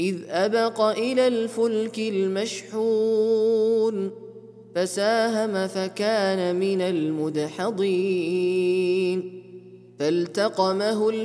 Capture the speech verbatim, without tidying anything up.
إذ أبق إلى الفلك المشحون فساهم فكان من المدحضين فالتقمه